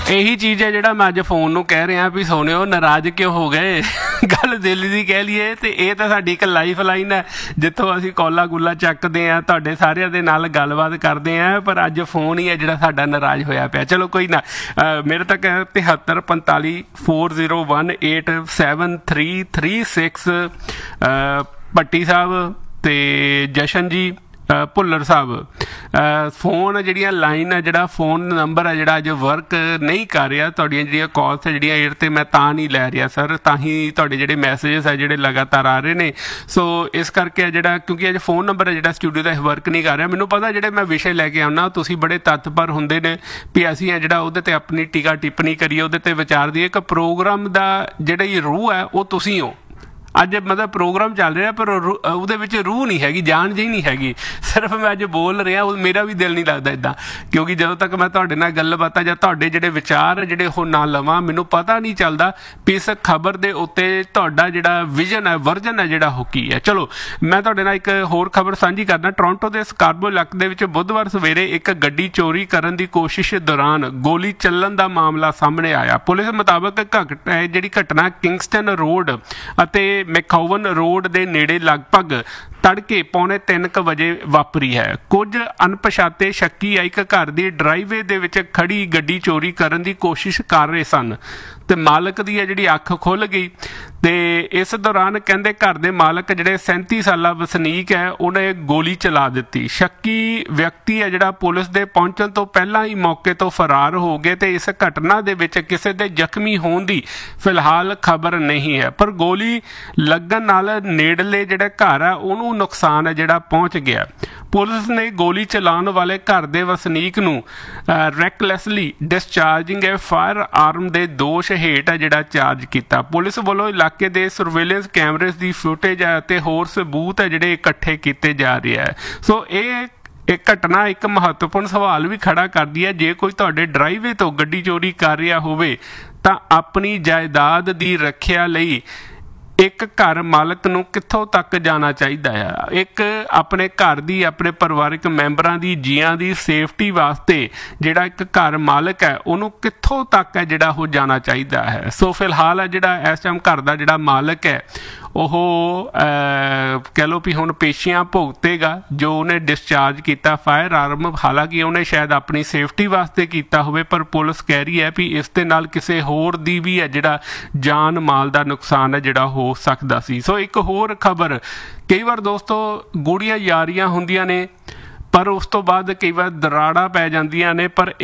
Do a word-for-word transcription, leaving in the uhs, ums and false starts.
ਇਹੀ ਚੀਜ਼ ਹੈ ਜਿਹੜਾ ਮੈਂ ਅੱਜ ਫੋਨ ਨੂੰ ਕਹਿ ਰਿਹਾ ਵੀ ਸੋਨਿਓ ਨਾਰਾਜ਼ ਕਿਉਂ ਹੋ ਗਏ। ਗੱਲ ਦਿਲ ਦੀ ਕਹਿ ਲਈਏ ਤੇ ਇਹ ਤਾਂ ਸਾਡੀ ਇੱਕ ਲਾਈਫ ਲਾਈਨ ਹੈ ਜਿੱਥੋਂ ਅਸੀਂ ਕਾਲਾਂ ਗੁੱਲਾਂ ਚੱਕਦੇ ਹਾਂ, ਤੁਹਾਡੇ ਸਾਰਿਆਂ ਦੇ ਨਾਲ ਗੱਲਬਾਤ ਕਰਦੇ ਹਾਂ, ਪਰ ਅੱਜ ਫੋਨ ਹੀ ਹੈ ਜਿਹੜਾ ਸਾਡਾ ਨਾਰਾਜ਼ ਹੋਇਆ ਪਿਆ। ਚਲੋ ਕੋਈ ਨਾ, ਮੇਰੇ ਤੱਕ ਤਿਹੱਤਰ ਪੰਤਾਲੀ four zero one eight seven three three six Bhatti ਸਾਹਿਬ ਤੇ ਜਸ਼ਨ ਜੀ ਭੁੱਲਰ ਸਾਹਿਬ ਫੋਨ ਜਿਹੜੀਆਂ ਲਾਈਨ ਹੈ, ਜਿਹੜਾ ਫੋਨ ਨੰਬਰ ਹੈ ਜਿਹੜਾ ਅੱਜ ਵਰਕ ਨਹੀਂ ਕਰ ਰਿਹਾ। ਤੁਹਾਡੀਆਂ ਜਿਹੜੀਆਂ ਕਾਲਸ ਹੈ ਜਿਹੜੀਆਂ ਏਅਰ 'ਤੇ ਮੈਂ ਤਾਂ ਨਹੀਂ ਲੈ ਰਿਹਾ ਸਰ, ਤਾਂ ਹੀ ਤੁਹਾਡੇ ਜਿਹੜੇ ਮੈਸੇਜਸ ਹੈ ਜਿਹੜੇ ਲਗਾਤਾਰ ਆ ਰਹੇ ਨੇ। ਸੋ ਇਸ ਕਰਕੇ ਜਿਹੜਾ ਕਿਉਂਕਿ ਅੱਜ ਫੋਨ ਨੰਬਰ ਹੈ ਜਿਹੜਾ ਸਟੂਡੀਓ ਦਾ ਵਰਕ ਨਹੀਂ ਕਰ ਰਿਹਾ। ਮੈਨੂੰ ਪਤਾ ਜਿਹੜੇ ਮੈਂ ਵਿਸ਼ੇ ਲੈ ਕੇ ਆਉਣਾ ਤੁਸੀਂ ਬੜੇ ਤੱਤਪਰ ਹੁੰਦੇ ਨੇ ਵੀ ਅਸੀਂ ਹੈ ਜਿਹੜਾ ਉਹਦੇ 'ਤੇ ਆਪਣੀ ਟੀਕਾ ਟਿੱਪਣੀ ਕਰੀਏ, ਉਹਦੇ 'ਤੇ ਵਿਚਾਰ ਦੀਏ। ਇੱਕ ਪ੍ਰੋਗਰਾਮ ਦਾ ਜਿਹੜੀ ਰੂਹ ਹੈ ਉਹ ਤੁਸੀਂ ਹੋ। ਅੱਜ ਮਤਲਬ ਪ੍ਰੋਗਰਾਮ ਚੱਲ ਰਿਹਾ ਪਰ ਉਹਦੇ ਵਿੱਚ ਰੂਹ ਨਹੀਂ ਹੈਗੀ, ਜਾਨ ਜਿਹੀ ਨਹੀਂ ਹੈਗੀ। ਸਿਰਫ ਮੈਂ ਅੱਜ ਬੋਲ ਰਿਹਾ, ਉਹ ਮੇਰਾ ਵੀ ਦਿਲ ਨਹੀਂ ਲੱਗਦਾ ਇੱਦਾਂ, ਕਿਉਂਕਿ ਜਦੋਂ ਤੱਕ ਮੈਂ ਤੁਹਾਡੇ ਨਾਲ ਗੱਲਬਾਤਾਂ ਜਾਂ ਤੁਹਾਡੇ ਜਿਹੜੇ ਵਿਚਾਰ ਜਿਹੜੇ ਉਹ ਨਾ ਲਵਾਂ, ਮੈਨੂੰ ਪਤਾ ਨਹੀਂ ਚੱਲਦਾ ਵੀ ਇਸ ਖਬਰ ਦੇ ਉੱਤੇ ਤੁਹਾਡਾ ਜਿਹੜਾ ਵਿਜ਼ਨ ਹੈ, ਵਰਜਨ ਹੈ ਜਿਹੜਾ ਉਹ ਕੀ ਹੈ। ਚਲੋ ਮੈਂ ਤੁਹਾਡੇ ਨਾਲ ਇੱਕ ਹੋਰ ਖਬਰ ਸਾਂਝੀ ਕਰਦਾ। ਟੋਰਾਂਟੋ ਦੇ ਸਕਾਰਬੋ ਇਲਾਕੇ ਦੇ ਵਿੱਚ ਬੁੱਧਵਾਰ ਸਵੇਰੇ ਇੱਕ ਗੱਡੀ ਚੋਰੀ ਕਰਨ ਦੀ ਕੋਸ਼ਿਸ਼ ਦੌਰਾਨ ਗੋਲੀ ਚੱਲਣ ਦਾ ਮਾਮਲਾ ਸਾਹਮਣੇ ਆਇਆ। ਪੁਲਿਸ ਮੁਤਾਬਕ ਜਿਹੜੀ ਘਟਨਾ ਕਿੰਗਸਟਨ ਰੋਡ ਅਤੇ ਮੈਕਓਵਨ ਰੋਡ ਦੇ ਨੇੜੇ ਲਗਭਗ ਤੜਕੇ ਪੌਣੇ ਤਿੰਨ ਕੁ ਵਜੇ ਵਾਪਰੀ ਹੈ। ਕੁਝ ਅਣਪਛਾਤੇ ਸ਼ੱਕੀ ਇੱਕ ਘਰ ਦੀ ਡਰਾਈਵੇ ਦੇ ਵਿੱਚ ਖੜੀ ਗੱਡੀ ਚੋਰੀ ਕਰਨ ਦੀ ਕੋਸ਼ਿਸ਼ ਕਰ ਰਹੇ ਸਨ ਤੇ ਮਾਲਕ ਦੀ ਹੈ ਜਿਹੜੀ ਅੱਖ ਖੁੱਲ ਗਈ। ਤੇ ਇਸ ਦੌਰਾਨ ਕਹਿੰਦੇ ਘਰ ਦੇ ਮਾਲਕ ਜਿਹੜੇ ਸੈਂਤੀ ਸਾਲਾ ਵਸਨੀਕ ਹੈ ਉਹਨੇ ਗੋਲੀ ਚਲਾ ਦਿੱਤੀ। ਸ਼ੱਕੀ ਵਿਅਕਤੀ ਹੈ ਜਿਹੜਾ ਪੁਲਿਸ ਦੇ ਪਹੁੰਚਣ ਤੋਂ ਪਹਿਲਾਂ ਹੀ ਮੌਕੇ ਤੋਂ ਫਰਾਰ ਹੋ ਗਏ ਤੇ ਇਸ ਘਟਨਾ ਦੇ ਵਿੱਚ ਕਿਸੇ ਦੇ ਜ਼ਖਮੀ ਹੋਣ ਦੀ ਫਿਲਹਾਲ ਖਬਰ ਨਹੀਂ ਹੈ, ਪਰ ਗੋਲੀ ਲੱਗਣ ਨਾਲ ਨੇੜਲੇ ਜਿਹੜਾ ਘਰ ਹੈ ਉਹਨੂੰ ਨੁਕਸਾਨ ਹੈ ਜਿਹੜਾ ਪਹੁੰਚ ਗਿਆ। ਪੁਲਿਸ ਨੇ ਗੋਲੀ ਚਲਾਉਣ ਵਾਲੇ ਘਰ ਦੇ ਵਸਨੀਕ ਨੂੰ ਰੈਕਲੈਸਲੀ ਡਿਸਚਾਰਜਿੰਗ ਏ ਫਾਇਰ ਆਰਮ ਦੇ ਦੋਸ਼ ਹੇਠ ਹੈ ਜਿਹੜਾ ਚਾਰਜ ਕੀਤਾ। ਪੁਲਿਸ ਵੱਲੋਂ ਇਲਾਕੇ ਦੇ ਸਰਵੇਲੈਂਸ ਕੈਮਰੇਸ ਦੀ ਫੁਟੇਜ ਹੈ ਅਤੇ ਹੋਰ ਸਬੂਤ ਹੈ ਜਿਹੜੇ ਇਕੱਠੇ ਕੀਤੇ ਜਾ ਰਹੇ ਹੈ। ਸੋ ਇਹ ਇਹ ਘਟਨਾ ਇੱਕ ਮਹੱਤਵਪੂਰਨ ਸਵਾਲ ਵੀ ਖੜਾ ਕਰਦੀ ਹੈ। ਜੇ ਕੋਈ ਤੁਹਾਡੇ ਡਰਾਈਵੇ ਤੋਂ ਗੱਡੀ ਚੋਰੀ ਕਰ ਰਿਹਾ ਹੋਵੇ ਤਾਂ ਆਪਣੀ ਜਾਇਦਾਦ ਦੀ ਰੱਖਿਆ ਲਈ ਇੱਕ ਘਰ ਮਾਲਕ ਨੂੰ ਕਿੱਥੋਂ ਤੱਕ ਜਾਣਾ ਚਾਹੀਦਾ ਹੈ। ਇੱਕ ਆਪਣੇ ਘਰ ਦੀ, ਆਪਣੇ ਪਰਿਵਾਰਕ ਮੈਂਬਰਾਂ ਦੀ, ਜੀਆਂ ਦੀ ਸੇਫਟੀ ਵਾਸਤੇ ਜਿਹੜਾ ਇੱਕ ਘਰ ਮਾਲਕ ਹੈ ਉਹਨੂੰ ਕਿੱਥੋਂ ਤੱਕ ਹੈ ਜਿਹੜਾ ਉਹ ਜਾਣਾ ਚਾਹੀਦਾ ਹੈ। ਸੋ ਫਿਲਹਾਲ ਹੈ ਜਿਹੜਾ ਇਸ ਟਾਈਮ ਘਰ ਦਾ ਜਿਹੜਾ ਮਾਲਕ ਹੈ ਉਹ ਕਹਿ ਲਓ ਵੀ ਹੁਣ ਪੇਸ਼ੀਆਂ ਭੁਗਤੇਗਾ ਜੋ ਉਹਨੇ ਡਿਸਚਾਰਜ ਕੀਤਾ ਫਾਇਰ ਆਰਮ। ਹਾਲਾਂਕਿ ਉਹਨੇ ਸ਼ਾਇਦ ਆਪਣੀ ਸੇਫਟੀ ਵਾਸਤੇ ਕੀਤਾ ਹੋਵੇ, ਪਰ ਪੁਲਿਸ ਕਹਿ ਰਹੀ ਹੈ ਵੀ ਇਸ ਦੇ ਨਾਲ ਕਿਸੇ ਹੋਰ ਦੀ ਵੀ ਹੈ ਜਿਹੜਾ ਜਾਨ ਮਾਲ ਦਾ ਨੁਕਸਾਨ ਹੈ ਜਿਹੜਾ ਹੋ ਸਕਦਾ ਸੀ। ਸੋ ਇੱਕ ਹੋਰ ਖਬਰ, ਕਈ ਵਾਰ ਦੋਸਤੋ ਗੂੜੀਆਂ ਯਾਰੀਆਂ ਹੁੰਦੀਆਂ ਨੇ ਪਰ ਉਸ ਤੋਂ ਬਾਅਦ ਕਈ ਵਾਰ ਦਰਾੜਾਂ ਪੈ ਜਾਂਦੀਆਂ ਨੇ, ਪਰ